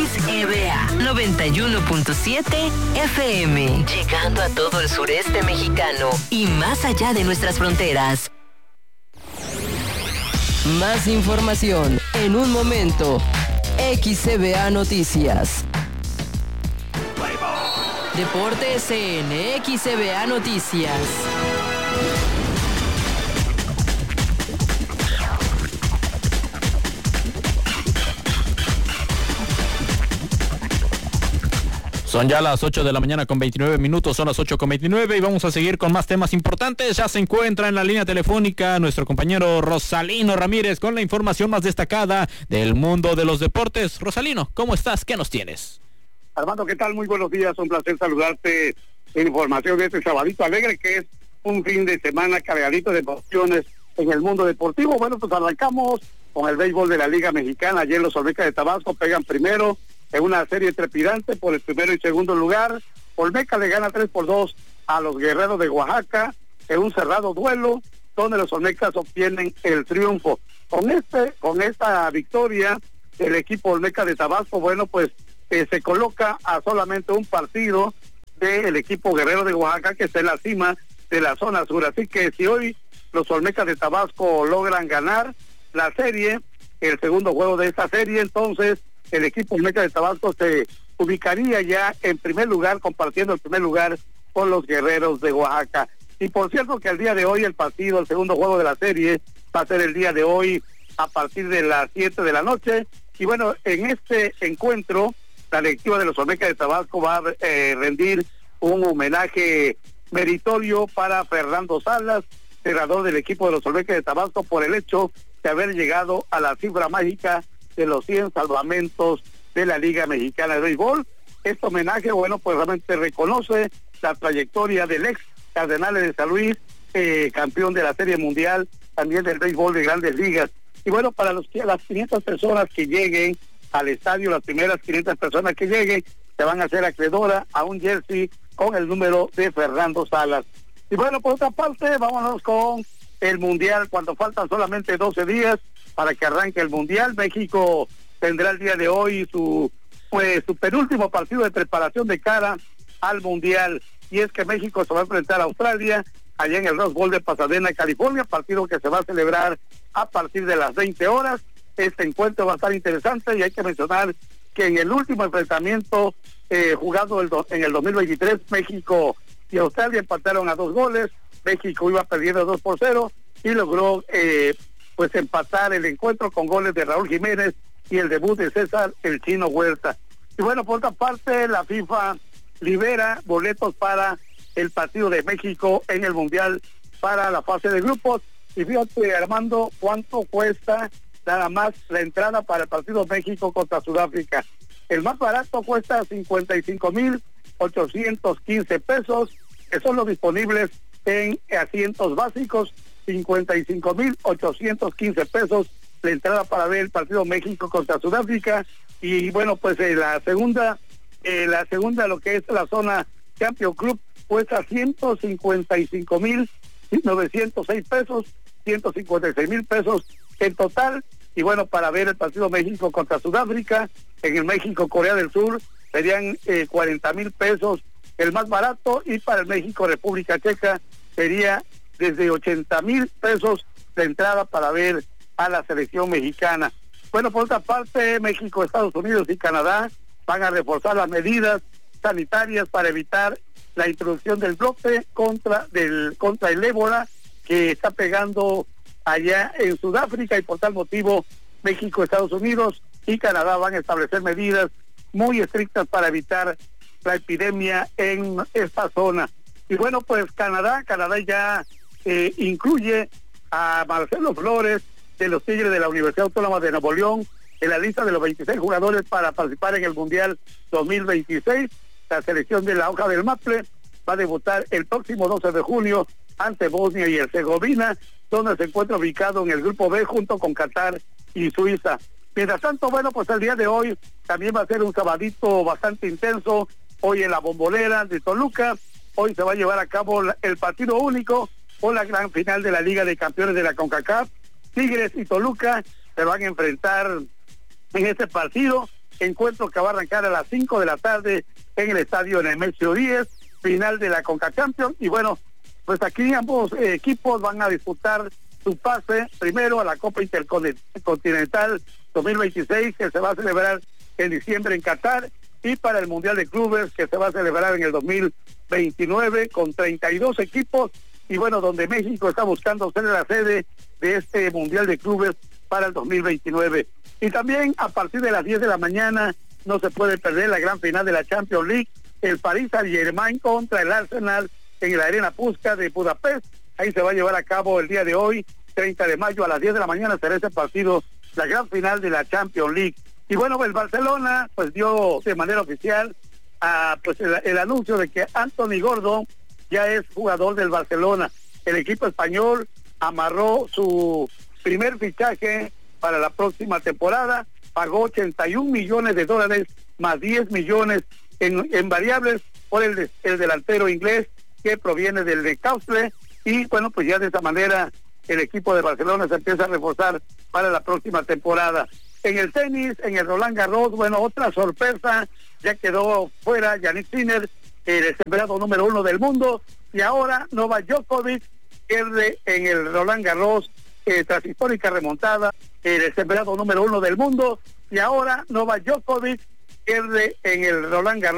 XEVA 91.7 FM, llegando a todo el sureste mexicano y más allá de nuestras fronteras. Más información en un momento. XEVA Noticias. Deportes en XEVA Noticias. Son ya las 8 de la mañana con 29 minutos, son las 8:29 y vamos a seguir con más temas importantes. Ya se encuentra en la línea telefónica nuestro compañero Rosalino Ramírez con la información más destacada del mundo de los deportes. Rosalino, ¿cómo estás? ¿Qué nos tienes? Armando, ¿qué tal? Muy buenos días, un placer saludarte en información de este sabadito alegre que es un fin de semana cargadito de emociones en el mundo deportivo. Bueno, pues arrancamos con el béisbol de la Liga Mexicana. Ayer los Olmecas de Tabasco pegan primero en una serie trepidante por el primero y segundo lugar. Olmeca le gana 3-2 a los Guerreros de Oaxaca en un cerrado duelo donde los Olmecas obtienen el triunfo. Con esta victoria el equipo Olmeca de Tabasco, bueno, pues se coloca a solamente un partido del equipo Guerrero de Oaxaca que está en la cima de la zona sur. Así que si hoy los Olmecas de Tabasco logran ganar la serie, el segundo juego de esta serie, entonces el equipo Olmeca de Tabasco se ubicaría ya en primer lugar, compartiendo el primer lugar con los Guerreros de Oaxaca. Y por cierto que el día de hoy el partido, el segundo juego de la serie, va a ser el día de hoy a partir de las 7 de la noche. Y bueno, en este encuentro, la directiva de los Olmecas de Tabasco va a rendir un homenaje meritorio para Fernando Salas, cerrador del equipo de los Olmecas de Tabasco, por el hecho de haber llegado a la cifra mágica de los 100 salvamentos de la Liga Mexicana de Béisbol. Este homenaje, bueno, pues realmente reconoce la trayectoria del ex Cardenales de San Luis, campeón de la Serie Mundial, también del béisbol de Grandes Ligas. Y bueno, para las 500 personas que lleguen al estadio, las primeras 500 personas que lleguen, se van a hacer acreedora a un jersey con el número de Fernando Salas. Y bueno, por otra parte, vámonos con el Mundial, cuando faltan solamente 12 días para que arranque el Mundial. México tendrá el día de hoy su penúltimo partido de preparación de cara al Mundial, y es que México se va a enfrentar a Australia allá en el Rose Bowl de Pasadena, California, partido que se va a celebrar a partir de las 20 horas. Este encuentro va a estar interesante y hay que mencionar que en el último enfrentamiento jugado en el 2023, México y Australia empataron a 2 goles. México iba perdiendo 2-0 y logró pues empatar el encuentro con goles de Raúl Jiménez y el debut de César el Chino Huerta. Y bueno, por otra parte, la FIFA libera boletos para el partido de México en el Mundial para la fase de grupos. Y fíjate, Armando, cuánto cuesta nada más la entrada para el partido México contra Sudáfrica. El más barato cuesta 55,815 pesos, que son los disponibles en asientos básicos. 55,815 pesos la entrada para ver el partido México contra Sudáfrica. Y bueno, pues la segunda, lo que es la zona Champions Club, cuesta 155,906 pesos, 156,000 pesos en total. Y bueno, para ver el partido México contra Sudáfrica, en el México-Corea del Sur, serían 40,000 pesos el más barato, y para el México-República Checa sería desde 80,000 pesos de entrada para ver a la selección mexicana. Bueno, por otra parte, México, Estados Unidos y Canadá van a reforzar las medidas sanitarias para evitar la introducción del brote contra el ébola que está pegando allá en Sudáfrica, y por tal motivo México, Estados Unidos y Canadá van a establecer medidas muy estrictas para evitar la epidemia en esta zona. Y bueno, pues Canadá ya incluye a Marcelo Flores de los Tigres de la Universidad Autónoma de Nuevo León en la lista de los 26 jugadores para participar en el Mundial 2026. La selección de la hoja del Maple va a debutar el próximo 12 de junio ante Bosnia y Herzegovina, donde se encuentra ubicado en el grupo B junto con Qatar y Suiza. Mientras tanto, bueno, pues el día de hoy también va a ser un sabadito bastante intenso. Hoy en la Bombonera de Toluca, hoy se va a llevar a cabo el partido único o la gran final de la Liga de Campeones de la CONCACAF. Tigres y Toluca se van a enfrentar en este partido, encuentro que va a arrancar a las 5 de la tarde en el estadio Nemesio 10, final de la CONCACHAMPIONS. Y bueno, pues aquí ambos equipos van a disputar su pase primero a la Copa Intercontinental 2026, que se va a celebrar en diciembre en Qatar, y para el Mundial de Clubes, que se va a celebrar en el 2029 con 32 equipos, y bueno, donde México está buscando ser la sede de este Mundial de Clubes para el 2029. Y también a partir de las 10 de la mañana no se puede perder la gran final de la Champions League, el Paris Saint-Germain contra el Arsenal en la Arena Puskás de Budapest. Ahí se va a llevar a cabo el día de hoy, 30 de mayo, a las 10 de la mañana será ese partido, la gran final de la Champions League. Y bueno, el Barcelona pues dio de manera oficial pues el anuncio de que Anthony Gordon ya es jugador del Barcelona. El equipo español amarró su primer fichaje para la próxima temporada, pagó $81 millones más 10 millones en variables por el delantero inglés que proviene del Newcastle. Y bueno, pues ya de esa manera el equipo de Barcelona se empieza a reforzar para la próxima temporada. En el tenis, en el Roland Garros, bueno, otra sorpresa, ya quedó fuera Jannik Sinner, el sembrado número 1 del mundo, y ahora Novak Djokovic pierde en el Roland Garros tras histórica remontada, el sembrado número 1 del mundo, y ahora Novak Djokovic pierde en el Roland Garros.